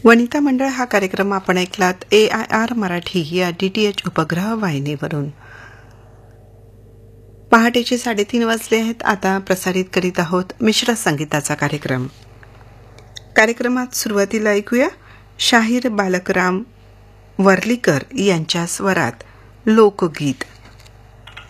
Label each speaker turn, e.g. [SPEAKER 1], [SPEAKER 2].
[SPEAKER 1] वनिता मंडळ हा कार्यक्रम आपण ऐकलात AIR मराठी या DTH उपग्रह वाहिनीवरून. पहाटेचे 3:30 वाजले आहेत. आता प्रसारित करीत आहोत मिश्र संगीताचा कार्यक्रम. कार्यक्रमात सुरुवातीला ऐकूया शाहीर बालकराम वर्लीकर यांच्या स्वरात लोकगीत.